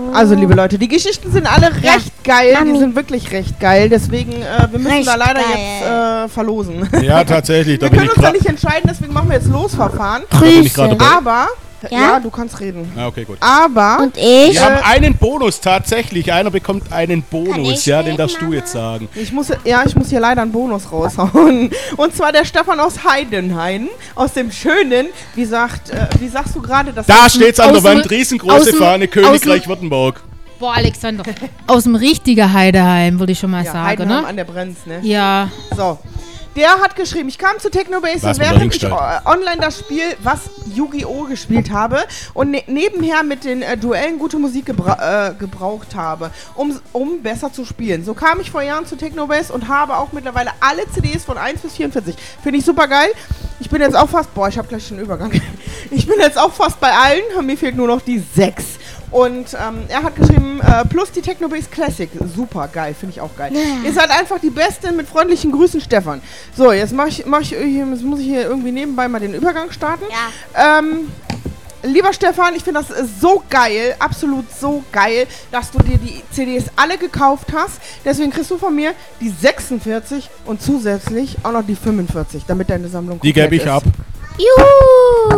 Also, liebe Leute, die Geschichten sind alle recht geil. Mami. Die sind wirklich recht geil. Deswegen, wir müssen Recht da leider geil. jetzt verlosen. Ja, tatsächlich. Da Wir bin können ich uns da gerade. nicht entscheiden, deswegen machen wir jetzt Losverfahren. bin ich gerade dabei. Aber, Ja? ja, du kannst reden. Ah, okay, gut. Aber, Und ich? Wir haben einen Bonus tatsächlich. Einer bekommt einen Kann Bonus, ich ja, den reden, darfst du Mama? jetzt sagen. ich muss hier leider einen Bonus raushauen. Und zwar der Stefan aus Heidenhain, aus dem schönen, wie sagst du gerade? Das Da ist- steht's an der aus dem- Wand, riesengroße aus dem- Fahne, aus Königreich dem- Württemberg. Boah, Alexander. Aus dem richtigen Heideheim, würde ich schon mal ja, sagen, Heidenheim ne? an der Brenz, ne? Ja. So. Der hat geschrieben, ich kam zu Technobase Was und man während ich dahingestellt. online das Spiel, was Yu-Gi-Oh! Gespielt habe und nebenher mit den Duellen gute Musik gebraucht habe, um besser zu spielen. So kam ich vor Jahren zu Technobase und habe auch mittlerweile alle CDs von 1 bis 44. Finde ich super geil. Ich bin jetzt auch fast, ich habe gleich schon einen Übergang. Ich bin jetzt auch fast bei allen, mir fehlt nur noch die 6. Und er hat geschrieben, plus die Technobase Classic. Super geil, finde ich auch geil. Ihr seid einfach die Beste, mit freundlichen Grüßen, Stefan. So, jetzt muss ich hier irgendwie nebenbei mal den Übergang starten. Ja. Lieber Stefan, ich finde das so geil, absolut so geil, dass du dir die CDs alle gekauft hast. Deswegen kriegst du von mir die 46 und zusätzlich auch noch die 45, damit deine Sammlung Die komplett gebe ich ist. ab. Juhu!